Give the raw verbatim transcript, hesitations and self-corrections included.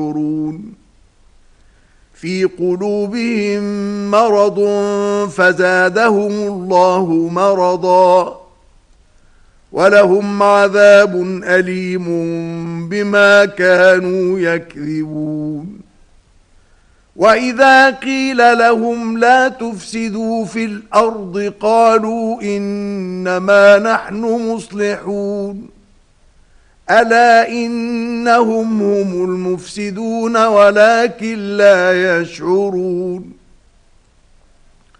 في قلوبهم مرض فزادهم الله مرضا ولهم عذاب أليم بما كانوا يكذبون وإذا قيل لهم لا تفسدوا في الأرض قالوا إنما نحن مصلحون ألا إنهم هم المفسدون ولكن لا يشعرون